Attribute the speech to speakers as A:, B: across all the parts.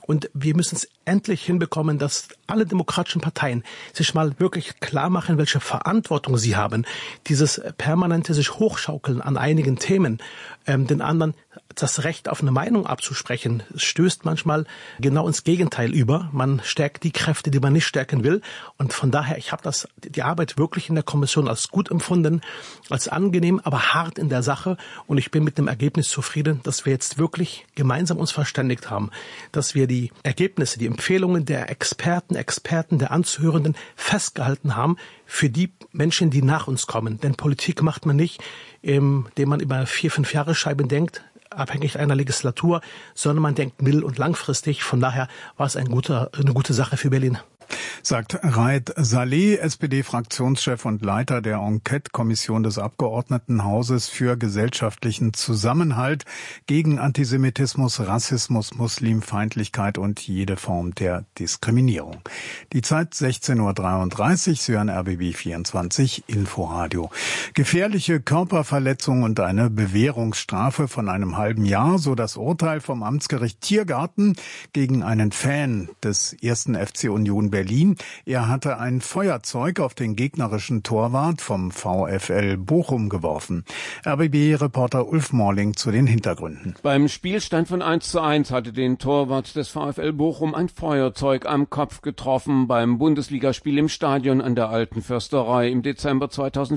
A: Und wir müssen es endlich hinbekommen, dass alle demokratischen Parteien sich mal wirklich klar machen, welche Verantwortung sie haben. Dieses permanente sich hochschaukeln an einigen Themen, den anderen das Recht auf eine Meinung abzusprechen, stößt manchmal genau ins Gegenteil über. Man stärkt die Kräfte, die man nicht stärken will. Und von daher, ich habe die Arbeit wirklich in der Kommission als gut empfunden, als angenehm, aber hart in der Sache. Und ich bin mit dem Ergebnis zufrieden, dass wir jetzt wirklich gemeinsam uns verständigt haben, dass wir die Ergebnisse, die Empfehlungen der Experten, der Anzuhörenden festgehalten haben für die Menschen, die nach uns kommen. Denn Politik macht man nicht, indem man über 4-5 Jahre Scheiben denkt, abhängig einer Legislatur, sondern man denkt mittel- und langfristig. Von daher war es eine gute Sache für Berlin.
B: Sagt Raed Saleh, SPD-Fraktionschef und Leiter der Enquete-Kommission des Abgeordnetenhauses für gesellschaftlichen Zusammenhalt gegen Antisemitismus, Rassismus, Muslimfeindlichkeit und jede Form der Diskriminierung. Die Zeit 16:33 Uhr, Sie hören RBB 24 Inforadio. Gefährliche Körperverletzung und eine Bewährungsstrafe von einem halben Jahr, so das Urteil vom Amtsgericht Tiergarten gegen einen Fan des 1. FC Union Berlin. Er hatte ein Feuerzeug auf den gegnerischen Torwart vom VfL Bochum geworfen. RBB-Reporter Ulf Morling zu den Hintergründen.
C: Beim Spielstand von 1:1 hatte den Torwart des VfL Bochum ein Feuerzeug am Kopf getroffen beim Bundesligaspiel im Stadion an der Alten Försterei im Dezember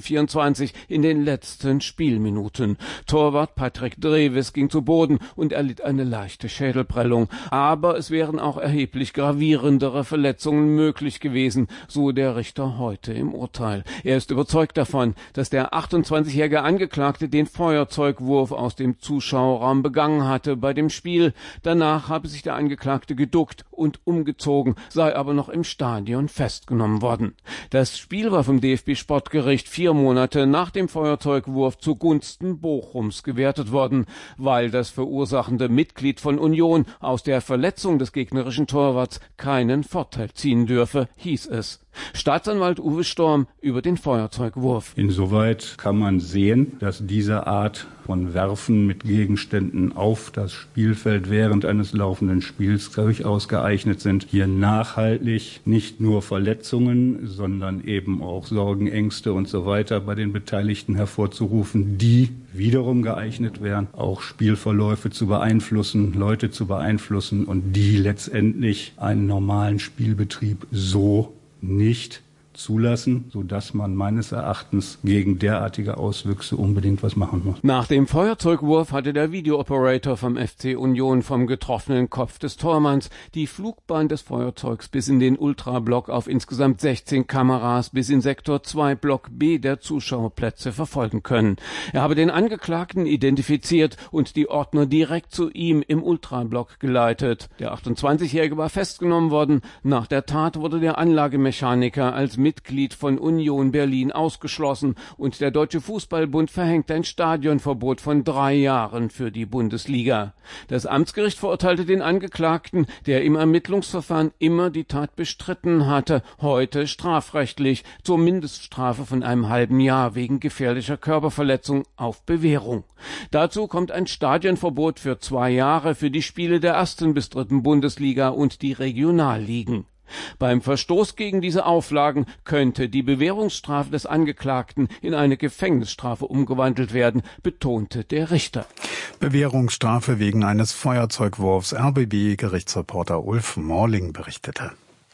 C: 2024 in den letzten Spielminuten. Torwart Patrick Dreves ging zu Boden und erlitt eine leichte Schädelprellung. Aber es wären auch erheblich gravierendere Verletzungen möglich gewesen, so der Richter heute im Urteil. Er ist überzeugt davon, dass der 28-jährige Angeklagte den Feuerzeugwurf aus dem Zuschauerraum begangen hatte bei dem Spiel. Danach habe sich der Angeklagte geduckt und umgezogen, sei aber noch im Stadion festgenommen worden. Das Spiel war vom DFB-Sportgericht 4 Monate nach dem Feuerzeugwurf zugunsten Bochums gewertet worden, weil das verursachende Mitglied von Union aus der Verletzung des gegnerischen Torwarts keinen Vorteil ziehen dürfe, hieß es. Staatsanwalt Uwe Storm über den Feuerzeugwurf.
D: Insoweit kann man sehen, dass diese Art von Werfen mit Gegenständen auf das Spielfeld während eines laufenden Spiels durchaus geeignet sind, hier nachhaltig nicht nur Verletzungen, sondern eben auch Sorgen, Ängste und so weiter bei den Beteiligten hervorzurufen, die wiederum geeignet wären, auch Spielverläufe zu beeinflussen, Leute zu beeinflussen und die letztendlich einen normalen Spielbetrieb so nicht zulassen, sodass man meines Erachtens gegen derartige Auswüchse unbedingt was machen muss.
C: Nach dem Feuerzeugwurf hatte der Videooperator vom FC Union vom getroffenen Kopf des Tormanns die Flugbahn des Feuerzeugs bis in den Ultrablock auf insgesamt 16 Kameras bis in Sektor 2 Block B der Zuschauerplätze verfolgen können. Er habe den Angeklagten identifiziert und die Ordner direkt zu ihm im Ultrablock geleitet. Der 28-Jährige war festgenommen worden. Nach der Tat wurde der Anlagemechaniker als Mitglied von Union Berlin ausgeschlossen und der Deutsche Fußballbund verhängt ein Stadionverbot von 3 Jahren für die Bundesliga. Das Amtsgericht verurteilte den Angeklagten, der im Ermittlungsverfahren immer die Tat bestritten hatte, heute strafrechtlich zur Mindeststrafe von einem halben Jahr wegen gefährlicher Körperverletzung auf Bewährung. Dazu kommt ein Stadionverbot für 2 Jahre für die Spiele der 1. bis 3. Bundesliga und die Regionalligen. Beim Verstoß gegen diese Auflagen könnte die Bewährungsstrafe des Angeklagten in eine Gefängnisstrafe umgewandelt werden, betonte der Richter.
B: Bewährungsstrafe wegen eines Feuerzeugwurfs. RBB-Gerichtsreporter Ulf Morling berichtete.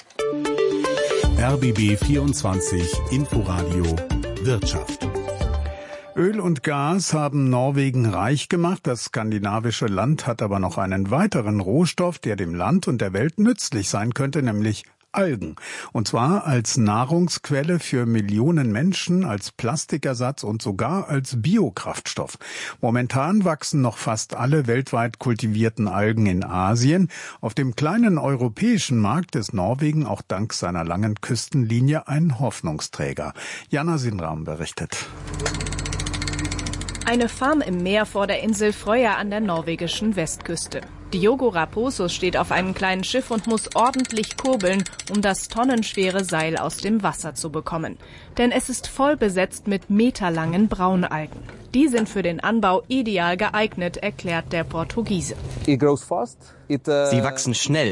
E: RBB 24 Inforadio Wirtschaft.
B: Öl und Gas haben Norwegen reich gemacht. Das skandinavische Land hat aber noch einen weiteren Rohstoff, der dem Land und der Welt nützlich sein könnte, nämlich Algen. Und zwar als Nahrungsquelle für Millionen Menschen, als Plastikersatz und sogar als Biokraftstoff. Momentan wachsen noch fast alle weltweit kultivierten Algen in Asien. Auf dem kleinen europäischen Markt ist Norwegen auch dank seiner langen Küstenlinie ein Hoffnungsträger. Jana Sinram berichtet.
F: Eine Farm im Meer vor der Insel Frøya an der norwegischen Westküste. Diogo Raposo steht auf einem kleinen Schiff und muss ordentlich kurbeln, um das tonnenschwere Seil aus dem Wasser zu bekommen. Denn es ist voll besetzt mit meterlangen Braunalgen. Die sind für den Anbau ideal geeignet, erklärt der Portugiese.
G: Sie wachsen schnell.